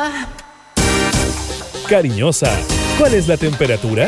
Hola. Cariñosa, ¿cuál es la temperatura?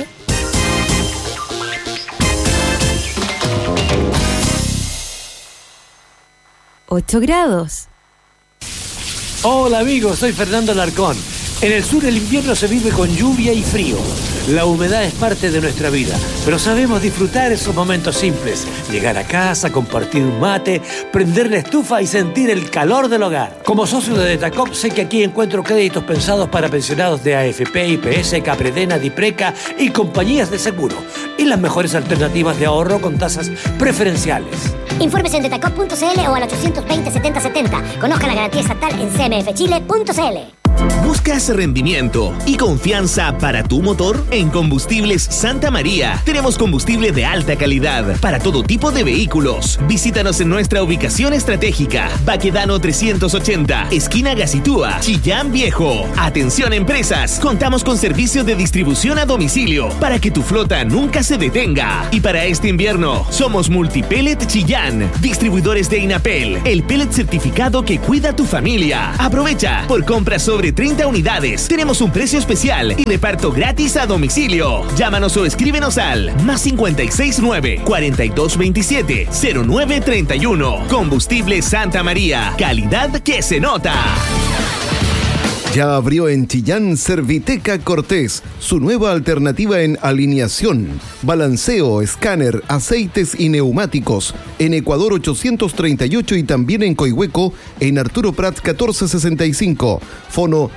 ¿8 grados? Hola amigos, soy Fernando Alarcón. En el sur el invierno se vive con lluvia y frío. La humedad es parte de nuestra vida, pero sabemos disfrutar esos momentos simples. Llegar a casa, compartir un mate, prender la estufa y sentir el calor del hogar. Como socio de Detacop sé que aquí encuentro créditos pensados para pensionados de AFP, IPS, Capredena, Dipreca y compañías de seguro. Y las mejores alternativas de ahorro con tasas preferenciales. Infórmese en detacop.cl o al 820-7070. Conozca la garantía estatal en cmfchile.cl. ¿Buscas rendimiento y confianza para tu motor? En Combustibles Santa María tenemos combustible de alta calidad para todo tipo de vehículos. Visítanos en nuestra ubicación estratégica, Baquedano 380, esquina Gacitúa, Chillán Viejo. Atención empresas, contamos con servicio de distribución a domicilio para que tu flota nunca se detenga. Y para este invierno, somos Multipellet Chillán, distribuidores de Inapel, el pellet certificado que cuida tu familia. Aprovecha, por compra sobre 30 unidades. Tenemos un precio especial y reparto gratis a domicilio. Llámanos o escríbenos al +569 4227 0931. Combustible Santa María. Calidad que se nota. Ya abrió en Chillán Serviteca Cortés, su nueva alternativa en alineación, balanceo, escáner, aceites y neumáticos. En Ecuador 838 y también en Coihueco, en Arturo Prat 1465. Fono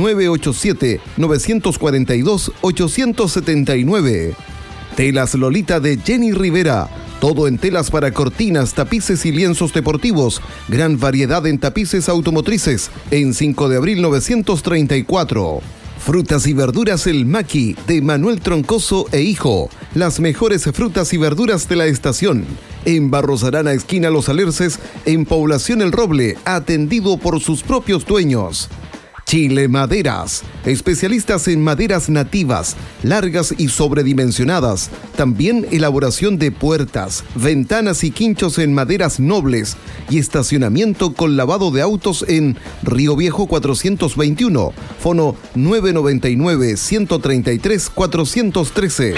987-942-879. Telas Lolita de Jenny Rivera. Todo en telas para cortinas, tapices y lienzos deportivos. Gran variedad en tapices automotrices. En 5 de abril 934. Frutas y verduras El Maqui, de Manuel Troncoso e Hijo. Las mejores frutas y verduras de la estación. En Barros Arana, esquina Los Alerces, en Población El Roble, atendido por sus propios dueños. Chile Maderas, especialistas en maderas nativas, largas y sobredimensionadas. También elaboración de puertas, ventanas y quinchos en maderas nobles y estacionamiento con lavado de autos en Río Viejo 421, fono 999-133-413.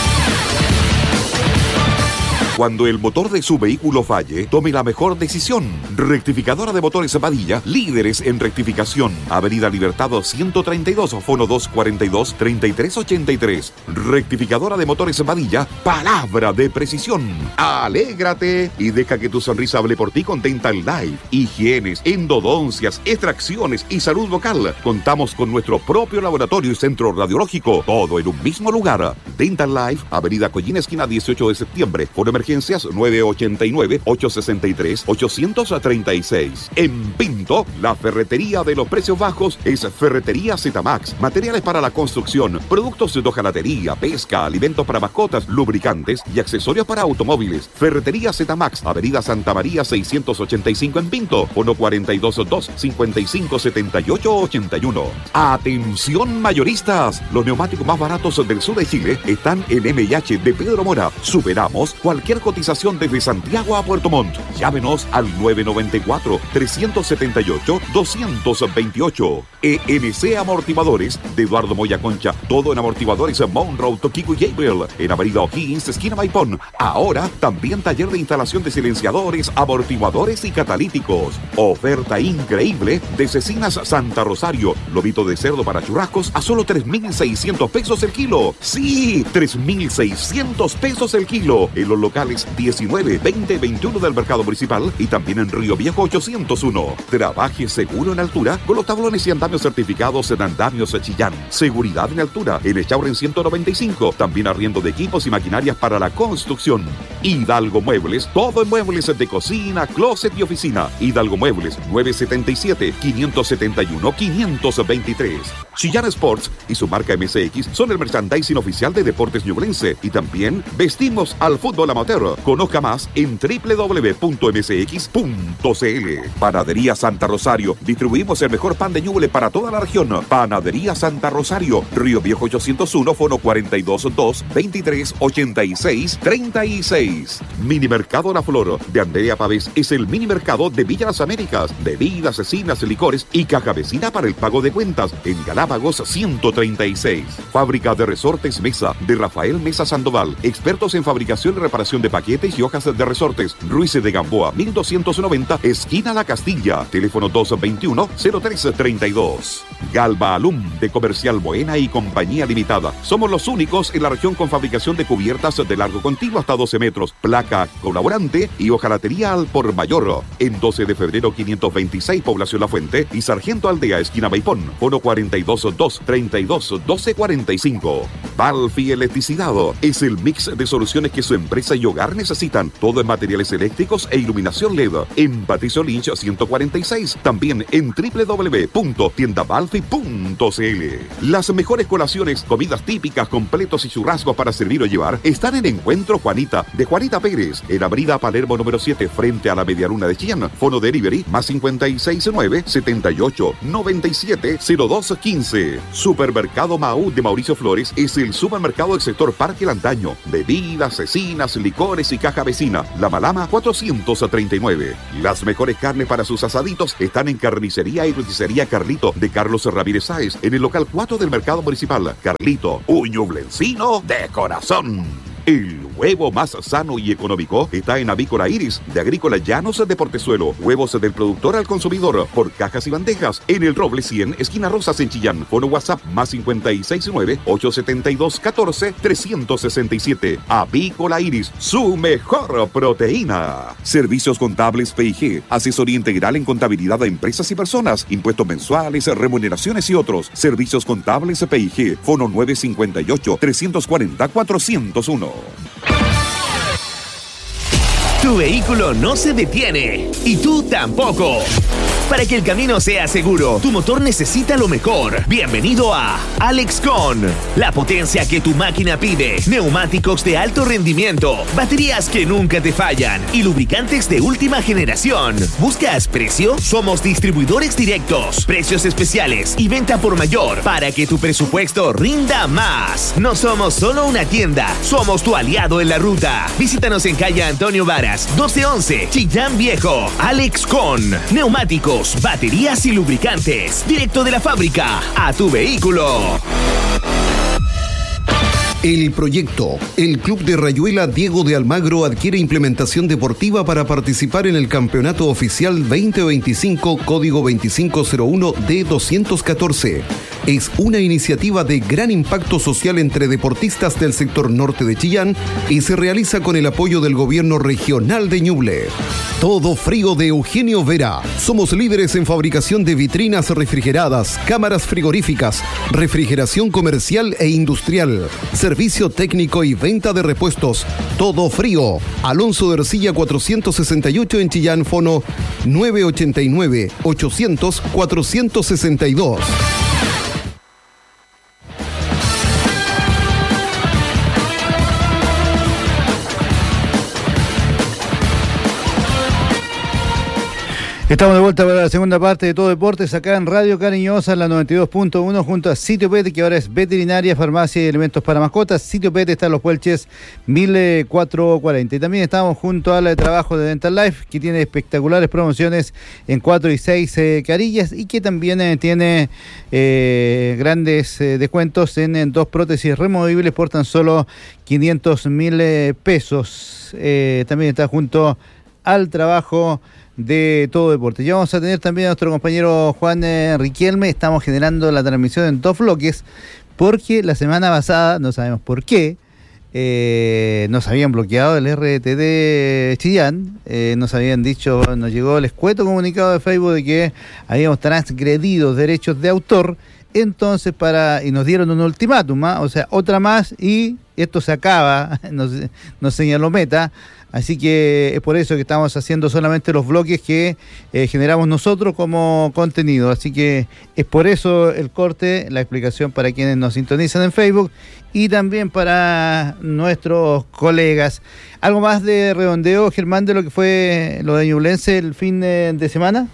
Cuando el motor de su vehículo falle, tome la mejor decisión. Rectificadora de Motores Padilla, líderes en rectificación. Avenida Libertad 132, fono 242-3383. Rectificadora de Motores Padilla, palabra de precisión. Alégrate y deja que tu sonrisa hable por ti con Dental Life. Higienes, endodoncias, extracciones y salud vocal. Contamos con nuestro propio laboratorio y centro radiológico, todo en un mismo lugar. Dental Life, Avenida Collina, esquina 18 de septiembre, fono emergencias 989-863-836. En Pinto, la ferretería de los precios bajos es Ferretería Zmax. Materiales para la construcción, productos de hojalatería, pesca, alimentos para mascotas, lubricantes y accesorios para automóviles. Ferretería Zmax, Avenida Santa María 685 en Pinto, fono 422-557881. Atención mayoristas, los neumáticos más baratos del sur de Chile están en MH de Pedro Mora. Superamos cualquier cotización desde Santiago a Puerto Montt. Llámenos al 994-378-228. EMC Amortiguadores de Eduardo Moya Concha. Todo en amortiguadores Monroe, Toquico y Gabriel. En Avenida O'Higgins, esquina Maipón. Ahora también taller de instalación de silenciadores, amortiguadores y catalíticos. Oferta increíble de Cecinas Santa Rosario. Lobito de cerdo para churrascos a solo 3.600 pesos el kilo. Sí, 3.600 pesos el kilo. En los locales 19, 20, 21 del Mercado Municipal y también en Río Viejo 801. Trabaje seguro en altura con los tablones y andamios certificados en Andamios Chillán. Seguridad en altura en Echaurren 195. También arriendo de equipos y maquinarias para la construcción. Hidalgo Muebles, todo en muebles de cocina, closet y oficina. Hidalgo Muebles 977-571-523. Chillán Sports y su marca MSX son el merchandising oficial de Deportes Ñublense y también vestimos al fútbol amateur Amateur. Conozca más en www.msx.cl. Panadería Santa Rosario. Distribuimos el mejor pan de Ñuble para toda la región. Panadería Santa Rosario. Río Viejo 801, fono 422-2386-36. Mini Mercado La Flor de Andrea Pavés es el mini mercado de Villa Las Américas. Bebidas, cecinas, licores y caja vecina para el pago de cuentas en Galápagos 136. Fábrica de Resortes Mesa de Rafael Mesa Sandoval. Expertos en fabricación y reparación de paquetes y hojas de resortes. Ruiz de Gamboa 1290, esquina La Castilla. Teléfono 221-0332. Galva Alum de Comercial Buena y Compañía Limitada. Somos los únicos en la región con fabricación de cubiertas de largo continuo hasta 12 metros. Placa colaborante y hojalatería al por mayor. En 12 de febrero 526, Población La Fuente y Sargento Aldea, esquina Maipón. Fono 422-32-1245. Balfi Electricidad es el mix de soluciones que su empresa y hogar necesitan. Todo en materiales eléctricos e iluminación LED. En Patricio Lynch 146. También en www.tiendabalfi.cl. Las mejores colaciones, comidas típicas, completos y churrascos para servir o llevar están en Encuentro Juanita de Juanita Pérez, en Avenida Palermo número 7, frente a la Medialuna de Chillán. Fono delivery más 569-78-97-0215. Supermercado Maú de Mauricio Flores es el supermercado del sector Parque Lantaño. Bebidas, cecinas, licores y caja vecina. La Malama 439. Las mejores carnes para sus asaditos están en Carnicería y Roticería Carlito de Carlos Ramírez Sáez, en el local 4 del Mercado Municipal. Carlito, un ñublencino de corazón. El huevo más sano y económico está en Avícola Iris, de Agrícola Llanos de Portezuelo. Huevos del productor al consumidor, por cajas y bandejas, en el Roble 100, esquina Rosas en Chillán. Fono WhatsApp más 569-872-14-367. Avícola Iris, su mejor proteína. Servicios contables P&G, asesoría integral en contabilidad de empresas y personas, impuestos mensuales, remuneraciones y otros. Servicios contables P&G, fono 958-340-401. Tu vehículo no se detiene y tú tampoco. Para que el camino sea seguro, tu motor necesita lo mejor. Bienvenido a Alexcon. La potencia que tu máquina pide. Neumáticos de alto rendimiento. Baterías que nunca te fallan. Y lubricantes de última generación. ¿Buscas precio? Somos distribuidores directos. Precios especiales y venta por mayor. Para que tu presupuesto rinda más. No somos solo una tienda. Somos tu aliado en la ruta. Visítanos en calle Antonio Varas, 1211, Chillán Viejo. Alexcon. Neumáticos, baterías y lubricantes. Directo de la fábrica a tu vehículo. El proyecto. El Club de Rayuela Diego de Almagro adquiere implementación deportiva para participar en el Campeonato Oficial 2025, código 2501D214. Es una iniciativa de gran impacto social entre deportistas del sector norte de Chillán y se realiza con el apoyo del Gobierno Regional de Ñuble. Todo Frío de Eugenio Vera. Somos líderes en fabricación de vitrinas refrigeradas, cámaras frigoríficas, refrigeración comercial e industrial, servicio técnico y venta de repuestos. Todo Frío. Alonso de Ercilla 468 en Chillán, fono 989-800-462. Estamos de vuelta para la segunda parte de Todo Deportes acá en Radio Cariñosa, la 92.1, junto a Sitio Pet, que ahora es veterinaria, farmacia y elementos para mascotas. Sitio Pet está en Los Puelches 1440. Y también estamos junto al trabajo de Dental Life, que tiene espectaculares promociones en 4 y 6 carillas y que también tiene grandes descuentos en 2 prótesis removibles por tan solo 500.000 pesos. También está junto al trabajo de Todo Deporte. Ya vamos a tener también a nuestro compañero Juan Riquelme. Estamos generando la transmisión en 2 bloques porque la semana pasada, no sabemos por qué, nos habían bloqueado el RTD Chillán, nos habían dicho, nos llegó el escueto comunicado de Facebook de que habíamos transgredido derechos de autor. Entonces y nos dieron un ultimátum, o sea, otra más y esto se acaba, nos señaló Meta. Así que es por eso que estamos haciendo solamente los bloques que generamos nosotros como contenido. Así que es por eso el corte, la explicación para quienes nos sintonizan en Facebook y también para nuestros colegas. ¿Algo más de redondeo, Germán, de lo que fue lo de Ñublense el fin de semana?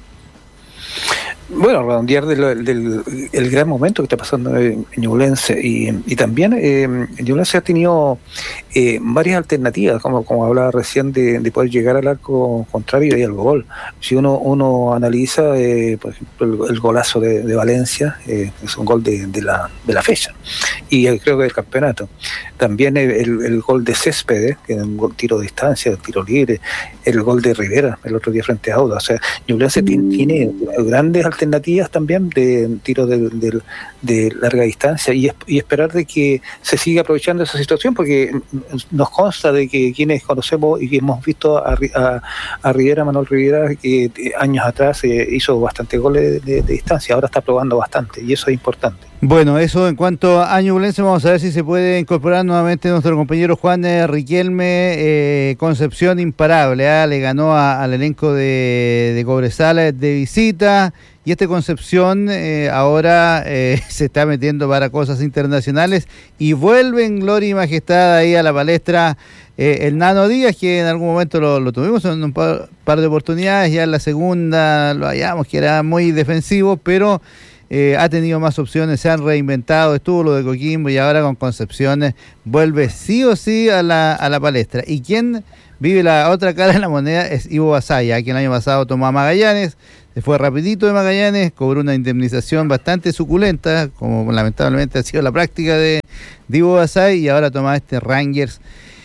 Bueno, redondear el gran momento que está pasando en Ñublense y también Ñublense ha tenido varias alternativas, como hablaba recién, de poder llegar al arco contrario y al gol. Si uno analiza, por ejemplo, el golazo de Valencia, es un gol de la fecha y creo que del campeonato. También el gol de Céspedes, que es un tiro de distancia, tiro libre, el gol de Rivera el otro día frente a Auda. O sea, Ñublense tiene grandes alternativas también de tiro de larga distancia y esperar de que se siga aprovechando esa situación, porque nos consta de que quienes conocemos y que hemos visto a Rivera, Manuel Rivera, que años atrás hizo bastantes goles de distancia, ahora está probando bastante y eso es importante. Bueno, eso en cuanto a Ñublense, vamos a ver si se puede incorporar nuevamente nuestro compañero Juan Riquelme. Concepción imparable, le ganó al elenco de Cobresal de visita, y este Concepción ahora se está metiendo para cosas internacionales y vuelve en gloria y majestad ahí a la palestra el Nano Díaz, que en algún momento lo tuvimos en un par de oportunidades, ya en la segunda lo hallamos que era muy defensivo, pero ha tenido más opciones, se han reinventado, estuvo lo de Coquimbo y ahora con Concepción vuelve sí o sí a la palestra. Y quien vive la otra cara de la moneda es Ivo Basaya, que el año pasado tomó a Magallanes, se fue rapidito de Magallanes, cobró una indemnización bastante suculenta, como lamentablemente ha sido la práctica de Ivo Basaya, y ahora toma este Rangers.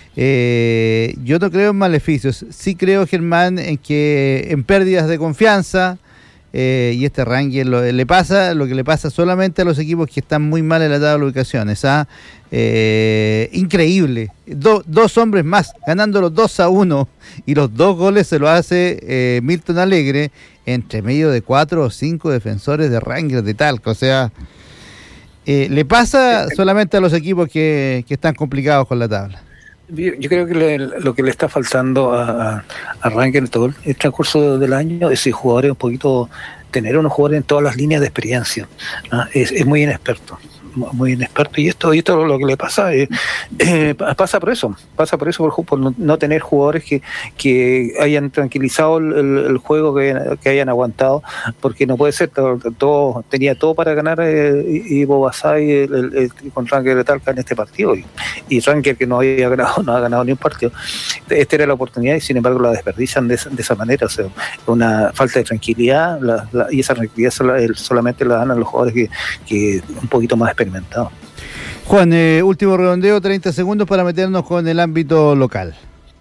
Yo no creo en maleficios, sí creo, Germán, en pérdidas de confianza. Y este Rangers le pasa lo que le pasa solamente a los equipos que están muy mal en la tabla de ubicaciones. Increíble, dos hombres más ganándolos 2-1, y los 2 goles se lo hace Milton Alegre entre medio de 4 o 5 defensores de Rangers de Talca. O sea, le pasa solamente a los equipos que están complicados con la tabla. Yo creo que lo que le está faltando a Rangers en todo el transcurso del año es tener unos jugadores en todas las líneas de experiencia. Es muy inexperto, y esto lo que le pasa pasa por eso por no tener jugadores que hayan tranquilizado el juego, que hayan aguantado, porque no puede ser tenía todo para ganar Ivo Basay con Rangers de Talca en este partido, y Rangers, que no ha ganado ni un partido. Esta era la oportunidad y sin embargo la desperdician de esa manera. O sea, una falta de tranquilidad, y esa tranquilidad solamente la dan a los jugadores que un poquito más experimentados. Juan, último redondeo, 30 segundos para meternos con el ámbito local.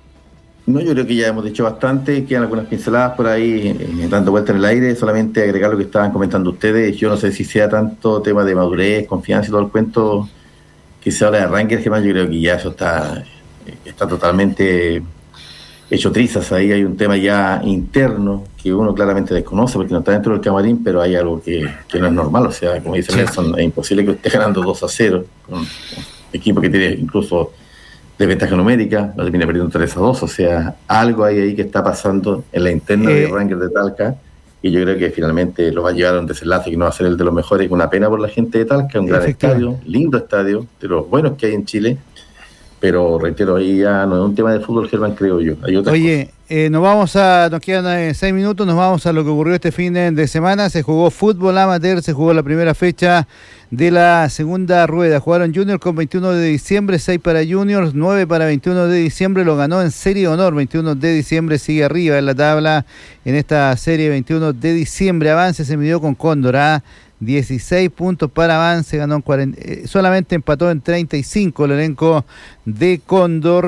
No, yo creo que ya hemos dicho bastante, quedan algunas pinceladas por ahí dando vuelta en el aire, solamente agregar lo que estaban comentando ustedes. Yo no sé si sea tanto tema de madurez, confianza y todo el cuento que se habla de Rangers, que más yo creo que ya eso está totalmente hecho trizas. Ahí hay un tema ya interno que uno claramente desconoce porque no está dentro del camarín, pero hay algo que no es normal. O sea, como dice Nelson, es imposible que esté ganando 2-0 con un equipo que tiene incluso desventaja numérica, lo termina perdiendo 3-2. O sea, algo hay ahí que está pasando en la interna de Rangers de Talca, y yo creo que finalmente lo va a llevar a un desenlace que no va a ser el de los mejores. Una pena por la gente de Talca, un gran estadio, lindo estadio, de los buenos que hay en Chile. Pero reitero, ahí ya no es un tema de fútbol, Germán, creo yo. Hay otras cosas. Nos quedan 6 minutos, nos vamos a lo que ocurrió este fin de semana. Se jugó fútbol amateur, se jugó la primera fecha de la segunda rueda. Jugaron Juniors con 21 de diciembre, 6 para Juniors, 9 para 21 de diciembre. Lo ganó en serie de honor. 21 de diciembre sigue arriba en la tabla en esta serie. 21 de diciembre, Avance se midió con Cóndor. 16 puntos para Avance, ganó en 40, solamente empató en 35 el elenco de Cóndor.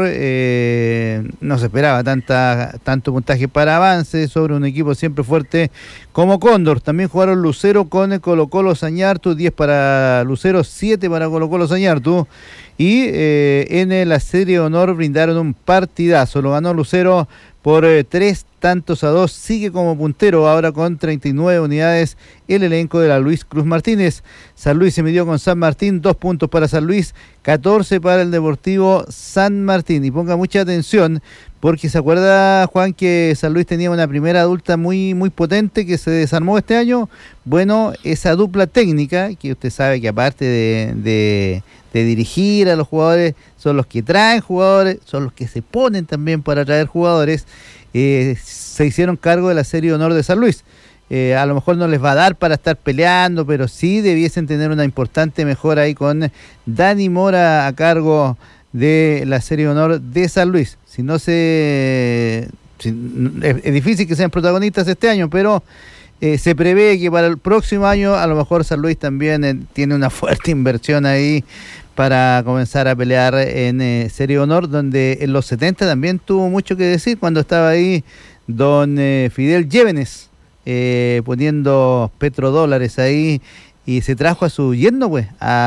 No se esperaba tanto puntaje para Avance sobre un equipo siempre fuerte como Cóndor. También jugaron Lucero con Colo-Colo Sañartu, 10 para Lucero, 7 para Colo-Colo Sañartu. Y en la serie de honor brindaron un partidazo. Lo ganó Lucero por 3-2. Sigue como puntero ahora con 39 unidades el elenco de la Luis Cruz Martínez. San Luis se midió con San Martín, 2 puntos para San Luis, 14 para el Deportivo San Martín. Y ponga mucha atención, porque se acuerda, Juan, que San Luis tenía una primera adulta muy, muy potente que se desarmó este año. Bueno, esa dupla técnica, que usted sabe que aparte de dirigir a los jugadores, son los que traen jugadores, son los que se ponen también para traer jugadores, se hicieron cargo de la Serie de Honor de San Luis. A lo mejor no les va a dar para estar peleando, pero sí debiesen tener una importante mejora ahí con Dani Mora a cargo de la Serie de Honor de San Luis. Es difícil que sean protagonistas este año, pero se prevé que para el próximo año a lo mejor San Luis también tiene una fuerte inversión ahí para comenzar a pelear en Serie de Honor, donde en los 70 también tuvo mucho que decir cuando estaba ahí don Fidel Llévenes poniendo petrodólares ahí, y se trajo a su yerno, pues,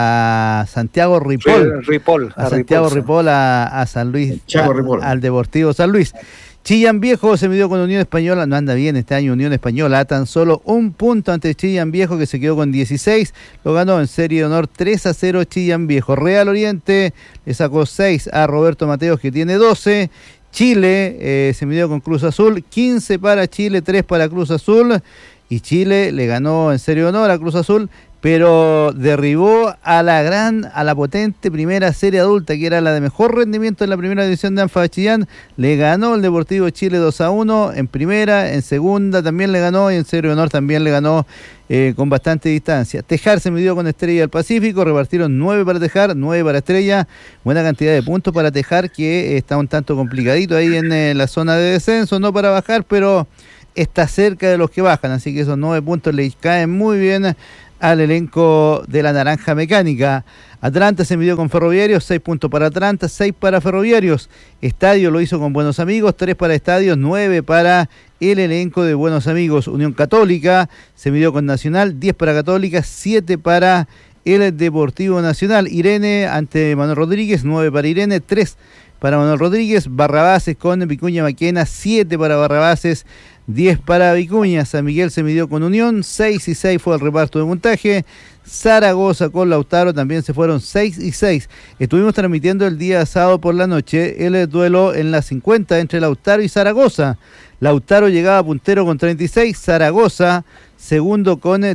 a Santiago Ripoll. A Santiago Ripoll, a San Luis, al Deportivo San Luis. Chillán Viejo se midió con Unión Española, no anda bien este año Unión Española, tan solo 1 punto ante Chillán Viejo, que se quedó con 16, lo ganó en Serie de Honor 3-0 Chillán Viejo. Real Oriente le sacó 6 a Roberto Mateos, que tiene 12. Chile se midió con Cruz Azul, 15 para Chile, 3 para Cruz Azul, y Chile le ganó en Serie de Honor a Cruz Azul, pero derribó a la potente primera serie adulta, que era la de mejor rendimiento en la primera división de ANFA de Chillán. Le ganó el Deportivo Chile 2-1 en primera, en segunda también le ganó, y en Serie de Honor también le ganó con bastante distancia. Tejar se midió con Estrella del Pacífico, repartieron 9 para Tejar, 9 para Estrella, buena cantidad de puntos para Tejar, que está un tanto complicadito ahí en la zona de descenso, no para bajar, pero está cerca de los que bajan, así que esos 9 puntos le caen muy bien al elenco de la Naranja Mecánica. Atlanta se midió con Ferroviarios, 6 puntos para Atlanta, 6 para Ferroviarios. Estadio lo hizo con Buenos Amigos, 3 para Estadio, 9 para el elenco de Buenos Amigos. Unión Católica se midió con Nacional, 10 para Católica, 7 para el Deportivo Nacional. Irene ante Manuel Rodríguez, 9 para Irene, 3 para Manuel Rodríguez. Barrabases con Vicuña Maquena, 7 para Barrabases, 10 para Vicuña. San Miguel se midió con Unión, 6 y 6 fue el reparto de puntaje. Zaragoza con Lautaro también se fueron 6 y 6. Estuvimos transmitiendo el día sábado por la noche el duelo en la 50 entre Lautaro y Zaragoza. Lautaro llegaba puntero con 36, Zaragoza segundo con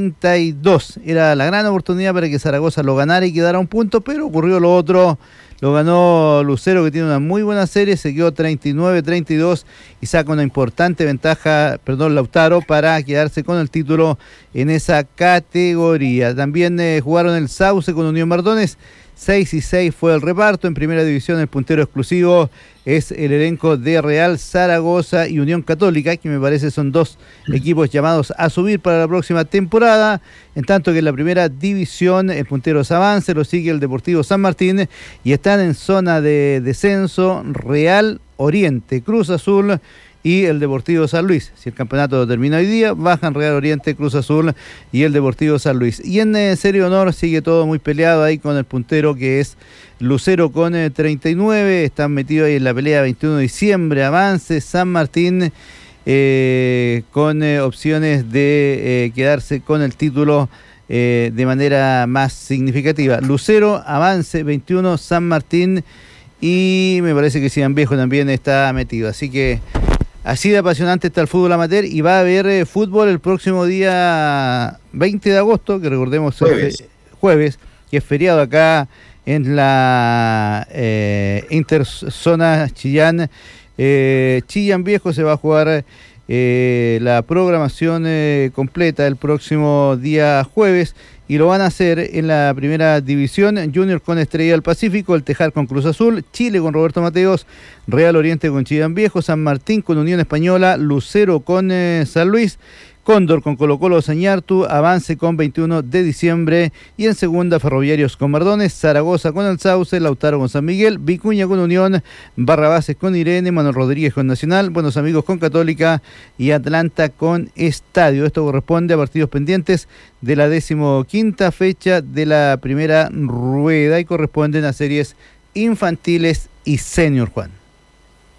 32. Era la gran oportunidad para que Zaragoza lo ganara y quedara 1 punto, pero ocurrió lo otro. Lo ganó Lucero, que tiene una muy buena serie, se quedó 39-32 y saca una importante ventaja, Lautaro, para quedarse con el título en esa categoría. También jugaron el Sauce con Unión Mardones, 6 y 6 fue el reparto. En primera división el puntero exclusivo es el elenco de Real Zaragoza y Unión Católica, que me parece son 2 equipos llamados a subir para la próxima temporada, en tanto que en la primera división el puntero es Avance, lo sigue el Deportivo San Martín, y están en zona de descenso Real Oriente, Cruz Azul y el Deportivo San Luis. Si el campeonato termina hoy día, bajan Real Oriente, Cruz Azul y el Deportivo San Luis. Y en Serie de Honor sigue todo muy peleado ahí con el puntero, que es Lucero con 39. Están metidos ahí en la pelea 21 de diciembre, Avance, San Martín, con opciones de quedarse con el título de manera más significativa. Lucero, Avance, 21, San Martín, y me parece que Chillán Viejo también está metido. Así que así de apasionante está el fútbol amateur, y va a haber fútbol el próximo día 20 de agosto, que recordemos jueves, que es feriado acá en la interzona Chillán. Chillán Viejo se va a jugar la programación completa el próximo día jueves, y lo van a hacer en la primera división: Junior con Estrella del Pacífico, el Tejar con Cruz Azul, Chile con Roberto Mateos, Real Oriente con Chillán Viejo, San Martín con Unión Española, Lucero con San Luis, Cóndor con Colo Colo Sañartu, Avance con 21 de diciembre, y en segunda Ferroviarios con Mardones, Zaragoza con el Sauce, Lautaro con San Miguel, Vicuña con Unión, Barrabases con Irene, Manuel Rodríguez con Nacional, Buenos Amigos con Católica y Atlanta con Estadio. Esto corresponde a partidos pendientes de la 15ª fecha de la primera rueda y corresponden a series infantiles y senior, Juan.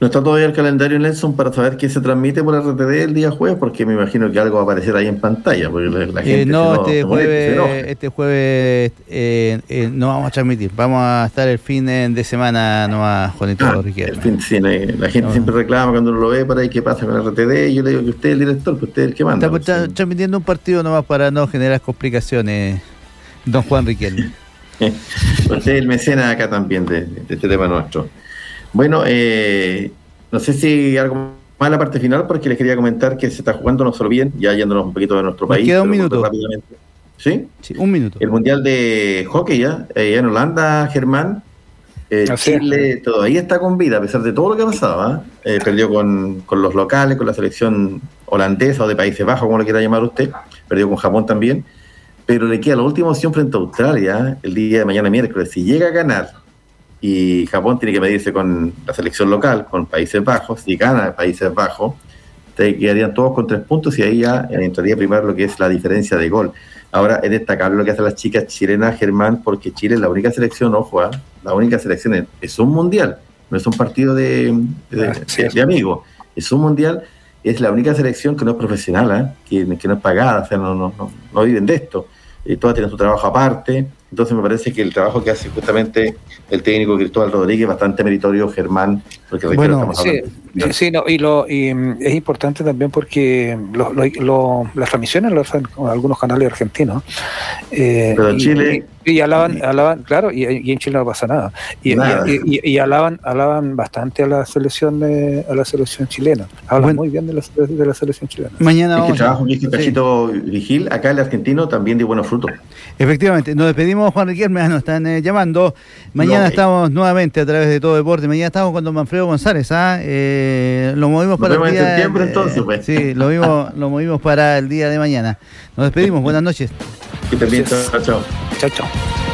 No está todavía el calendario, Nelson, para saber qué se transmite por RTD el día jueves, porque me imagino que algo va a aparecer ahí en pantalla, porque la gente este jueves no vamos a transmitir, vamos a estar el fin de semana nomás, Juanito Riquelme. El fin, sí, la gente siempre reclama cuando uno lo ve para ahí qué pasa con RTD, y yo le digo que usted es el director, que usted es el que manda. Está transmitiendo un partido nomás para no generar complicaciones, don Juan Riquelme. Usted es el mecenas acá también de este tema nuestro. Bueno, no sé si algo más en la parte final, porque les quería comentar que se está jugando no solo bien, ya yéndonos un poquito de nuestro país. Queda un minuto. Rápidamente. ¿Sí? Sí, un minuto. El Mundial de Hockey ya en Holanda, Germán. Chile todavía está con vida, a pesar de todo lo que ha pasado. Perdió con los locales, con la selección holandesa o de Países Bajos, como lo quiera llamar usted. Perdió con Japón también. Pero le queda la última opción frente a Australia el día de mañana miércoles. Si llega a ganar, y Japón tiene que medirse con la selección local, con Países Bajos. Si gana Países Bajos, quedarían todos con 3 puntos y ahí ya entraría primero lo que es la diferencia de gol. Ahora es destacable lo que hacen las chicas chilenas, Germán, porque Chile es la única selección, ojo, la única selección es un mundial, no es un partido de amigos, es un mundial, es la única selección que no es profesional, que no es pagada, o sea, no viven de esto. Todas tienen su trabajo aparte, entonces me parece que el trabajo que hace justamente el técnico Cristóbal Rodríguez es bastante meritorio, Germán, porque estamos hablando. Y es importante también porque las transmisiones las hacen con algunos canales argentinos. Pero en Chile... Y alaban, claro, y en Chile no pasa nada. Y alaban bastante a la selección chilena. Hablan muy bien de la selección chilena. Mañana vamos. El trabajo que hizo Cachito Vigil, acá el argentino, también dio buenos frutos. Efectivamente, nos despedimos, Juan Riquelme, nos están llamando. Mañana estamos nuevamente a través de Todo Deporte. Mañana estamos con don Manfredo González. Lo movimos para el día en septiembre, entonces, pues. Sí, lo movimos para el día de mañana. Nos despedimos, buenas noches. Que te bien, chao. Chao.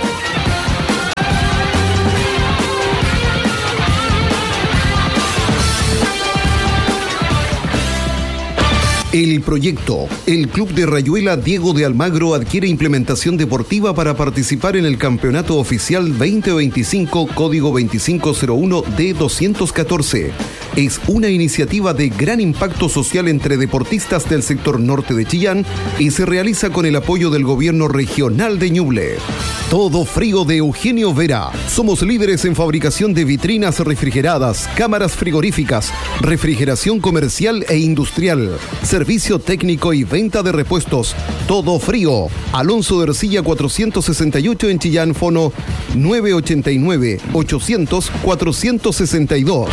El proyecto. El Club de Rayuela Diego de Almagro adquiere implementación deportiva para participar en el Campeonato Oficial 2025, código 2501D214. Es una iniciativa de gran impacto social entre deportistas del sector norte de Chillán y se realiza con el apoyo del Gobierno Regional de Ñuble. Todo Frío de Eugenio Vera. Somos líderes en fabricación de vitrinas refrigeradas, cámaras frigoríficas, refrigeración comercial e industrial, servicio técnico y venta de repuestos. Todo Frío. Alonso de Ercilla 468 en Chillán, fono 989-800-462.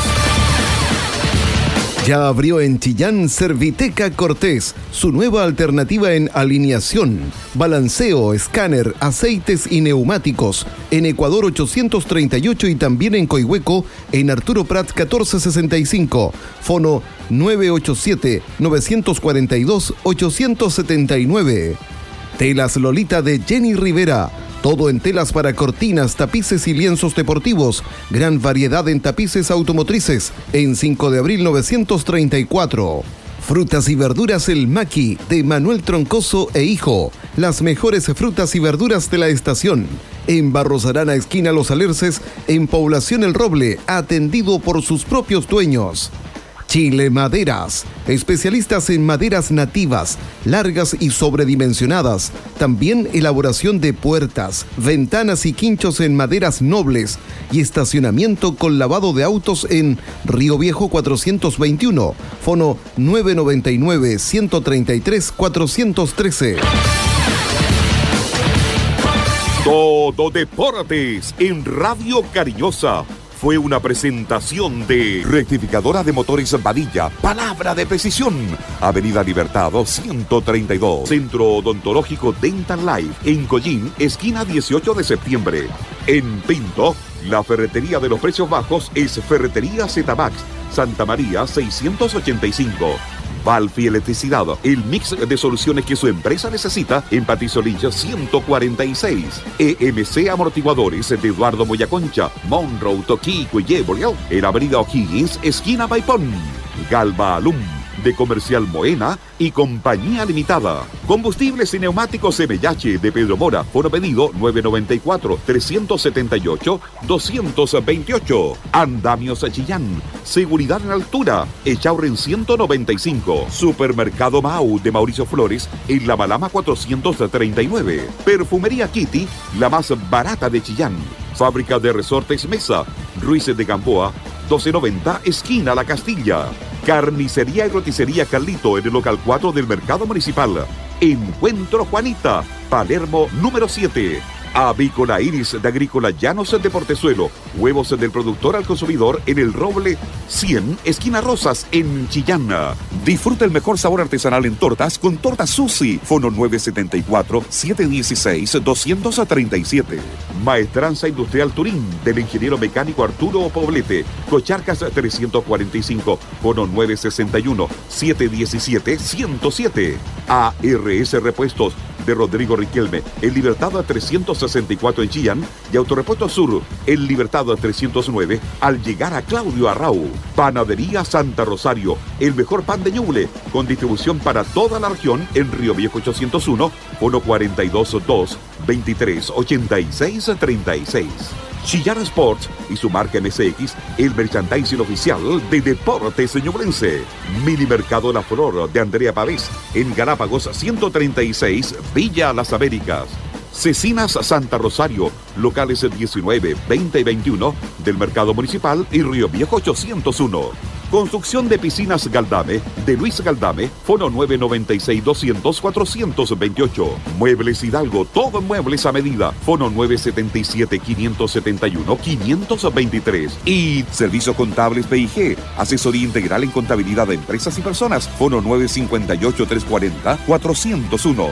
Ya abrió en Chillán Serviteca Cortés, su nueva alternativa en alineación, balanceo, escáner, aceites y neumáticos. En Ecuador 838 y también en Coihueco, en Arturo Prat 1465. Fono 987-942-879. Telas Lolita de Jenny Rivera. Todo en telas para cortinas, tapices y lienzos deportivos. Gran variedad en tapices automotrices. En 5 de abril 934. Frutas y verduras El Maqui, de Manuel Troncoso e Hijo. Las mejores frutas y verduras de la estación. En Barros Arana, esquina Los Alerces, en Población El Roble, atendido por sus propios dueños. Chile Maderas, especialistas en maderas nativas, largas y sobredimensionadas. También elaboración de puertas, ventanas y quinchos en maderas nobles y estacionamiento con lavado de autos en Río Viejo 421, fono 999-133-413. Todo Deportes en Radio Cariñosa. Fue una presentación de Rectificadora de Motores Vadilla, palabra de precisión. Avenida Libertad 132, Centro Odontológico Dental Life, en Collín, esquina 18 de septiembre. En Pinto, la ferretería de los precios bajos es Ferretería Zmax, Santa María 685. Valfi Electricidad, el mix de soluciones que su empresa necesita en Patisolilla 146. EMC Amortiguadores de Eduardo Moyaconcha, Monroe, Toquico y Yeboleo, en Avenida O'Higgins, esquina Maipón. Galva Alum, de Comercial Moena y Compañía Limitada. Combustibles y neumáticos MH de Pedro Mora. Fono pedido 994-378-228. Andamios Chillán. Seguridad en altura. Echauren 195. Supermercado Mau de Mauricio Flores en La Malama 439. Perfumería Kitty, la más barata de Chillán. Fábrica de Resortes Mesa. Ruiz de Gamboa 1290, esquina La Castilla. Carnicería y roticería Carlito en el local 4 del Mercado Municipal. Encuentro Juanita, Palermo número 7. Avícola Iris de Agrícola Llanos de Portezuelo. Huevos del productor al consumidor en el Roble 100, esquina Rosas, en Chillán. Disfruta el mejor sabor artesanal en tortas con Tortas Susi. Fono 974-716-237. Maestranza Industrial Turín del ingeniero mecánico Arturo Poblete. Cocharcas 345. Fono 961-717-107. ARS Repuestos de Rodrigo Riquelme, en Libertad 364 en Chillán, y Autorepuesto Sur, en Libertad 309, al llegar a Claudio Arrau. Panadería Santa Rosario, el mejor pan de Ñuble, con distribución para toda la región en Río Viejo 801, 142-2-23-86-36. Chillán Sports y su marca MSX, el merchandising oficial de Deportes Ñublense. Mini Mercado La Flor de Andrea Pavés, en Galápagos 136, Villa Las Américas. Cecinas Santa Rosario, locales 19, 20 y 21 del Mercado Municipal y Río Viejo 801. Construcción de piscinas Galdame, de Luis Galdame, fono 996-200-428. Muebles Hidalgo, todo en muebles a medida, fono 977-571-523. Y Servicios Contables PIG, asesoría integral en contabilidad de empresas y personas, fono 958-340-401.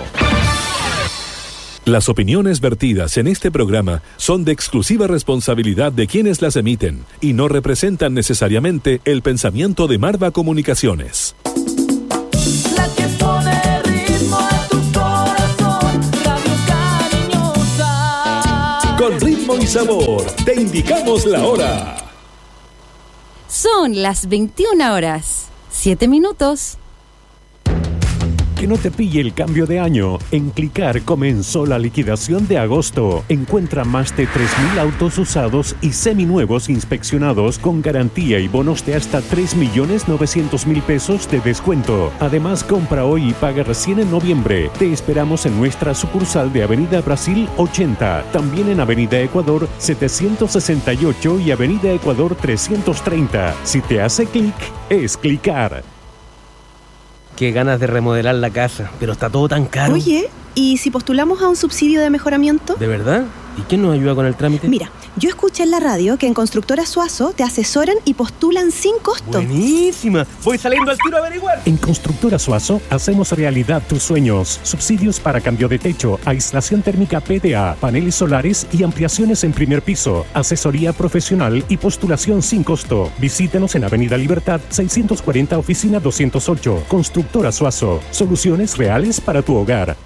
Las opiniones vertidas en este programa son de exclusiva responsabilidad de quienes las emiten y no representan necesariamente el pensamiento de Marva Comunicaciones. La que pone ritmo a tu corazón, Radio Cariñosa. Con ritmo y sabor, te indicamos la hora. Son las 21 horas, 7 minutos. Que no te pille el cambio de año. En Clicar comenzó la liquidación de agosto. Encuentra más de 3.000 autos usados y seminuevos inspeccionados con garantía y bonos de hasta 3.900.000 pesos de descuento. Además, compra hoy y paga recién en noviembre. Te esperamos en nuestra sucursal de Avenida Brasil 80. También en Avenida Ecuador 768 y Avenida Ecuador 330. Si te hace clic, es Clicar. Qué ganas de remodelar la casa, pero está todo tan caro. Oye, ¿y si postulamos a un subsidio de mejoramiento? ¿De verdad? ¿Y quién nos ayuda con el trámite? Mira, yo escuché en la radio que en Constructora Suazo te asesoran y postulan sin costo. ¡Buenísima! Voy saliendo al tiro a averiguar. En Constructora Suazo hacemos realidad tus sueños. Subsidios para cambio de techo, aislación térmica PDA, paneles solares y ampliaciones en primer piso. Asesoría profesional y postulación sin costo. Visítenos en Avenida Libertad 640, oficina 208. Constructora Suazo. Soluciones reales para tu hogar.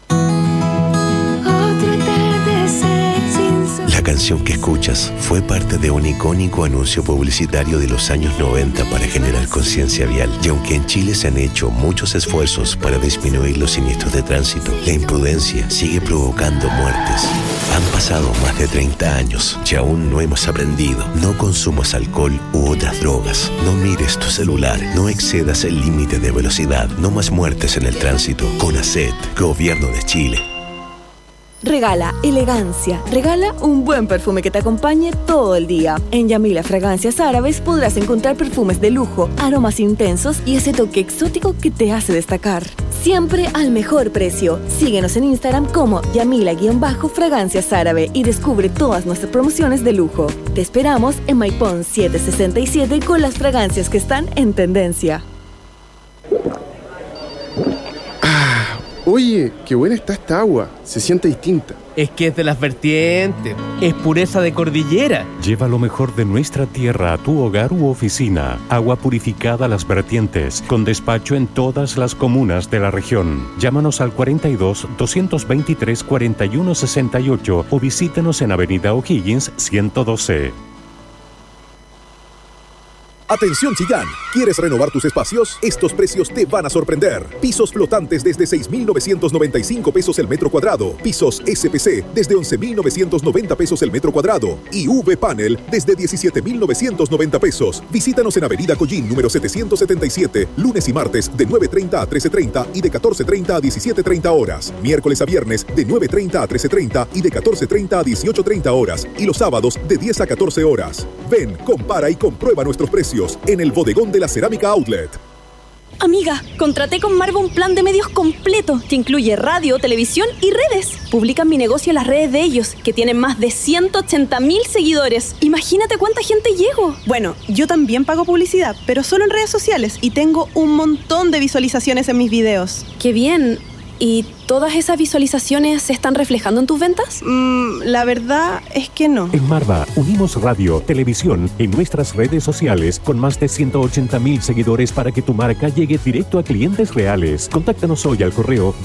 La canción que escuchas fue parte de un icónico anuncio publicitario de los años 90 para generar conciencia vial. Y aunque en Chile se han hecho muchos esfuerzos para disminuir los siniestros de tránsito, la imprudencia sigue provocando muertes. Han pasado más de 30 años y aún no hemos aprendido. No consumas alcohol u otras drogas. No mires tu celular. No excedas el límite de velocidad. No más muertes en el tránsito. CONACET, Gobierno de Chile. Regala elegancia. Regala un buen perfume que te acompañe todo el día. En Yamila Fragancias Árabes podrás encontrar perfumes de lujo, aromas intensos y ese toque exótico que te hace destacar. Siempre al mejor precio. Síguenos en Instagram como Yamila-Fragancias Árabe y descubre todas nuestras promociones de lujo. Te esperamos en Maipón 767 con las fragancias que están en tendencia. Oye, qué buena está esta agua. Se siente distinta. Es que es de las vertientes. Es pureza de cordillera. Lleva lo mejor de nuestra tierra a tu hogar u oficina. Agua purificada a Las Vertientes, con despacho en todas las comunas de la región. Llámanos al 42-223-4168 o visítenos en Avenida O'Higgins 112. Atención Chillán, ¿quieres renovar tus espacios? Estos precios te van a sorprender. Pisos flotantes desde 6.995 pesos el metro cuadrado. Pisos SPC desde 11.990 pesos el metro cuadrado. Y V-Panel desde 17.990 pesos. Visítanos en Avenida Collín, número 777, lunes y martes de 9:30 a 13:30 y de 14:30 a 17:30 horas. Miércoles a viernes de 9:30 a 13:30 y de 14:30 a 18:30 horas. Y los sábados de 10 a 14 horas. Ven, compara y comprueba nuestros precios en el bodegón de la Cerámica Outlet. Amiga, contraté con Marva un plan de medios completo que incluye radio, televisión y redes. Publican mi negocio en las redes de ellos, que tienen más de 180.000 seguidores. Imagínate cuánta gente llego. Bueno, yo también pago publicidad, pero solo en redes sociales y tengo un montón de visualizaciones en mis videos. ¡Qué bien! ¿Y todas esas visualizaciones se están reflejando en tus ventas? La verdad es que no. En Marva unimos radio, televisión en nuestras redes sociales con más de 180.000 seguidores para que tu marca llegue directo a clientes reales. Contáctanos hoy al correo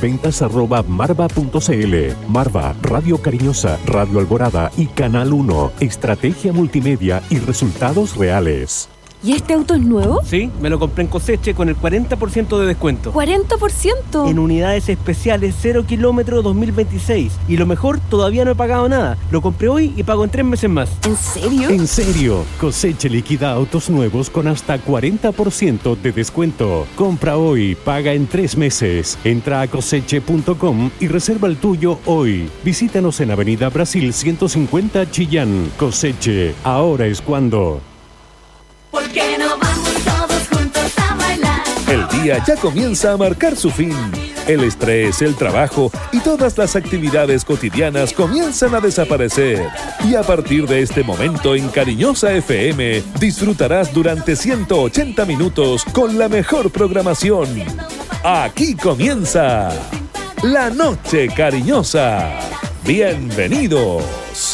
ventas@marva.cl. Marva, Radio Cariñosa, Radio Alborada y Canal 1. Estrategia multimedia y resultados reales. ¿Y este auto es nuevo? Sí, me lo compré en Coseche con el 40% de descuento. ¿40%? En unidades especiales 0 kilómetro 2026. Y lo mejor, todavía no he pagado nada. Lo compré hoy y pago en 3 meses más. ¿En serio? En serio. Coseche liquida autos nuevos con hasta 40% de descuento. Compra hoy, paga en 3 meses. Entra a coseche.com y reserva el tuyo hoy. Visítanos en Avenida Brasil 150 Chillán. Coseche, ahora es cuando. ¿Por qué no vamos todos juntos a bailar? El día ya comienza a marcar su fin. El estrés, el trabajo y todas las actividades cotidianas comienzan a desaparecer. Y a partir de este momento en Cariñosa FM disfrutarás durante 180 minutos con la mejor programación. Aquí comienza La Noche Cariñosa. Bienvenidos.